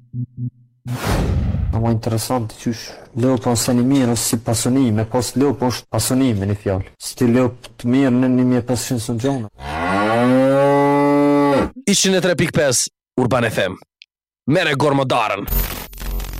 Ma interesant, qysh. Leopo se një mirë ose si pasonime, pas Leopo është pasonime një fjallë. Si ti Leopo të mirë në 1500 së gjona. 103.5 Urban FM. Mere gormodarën.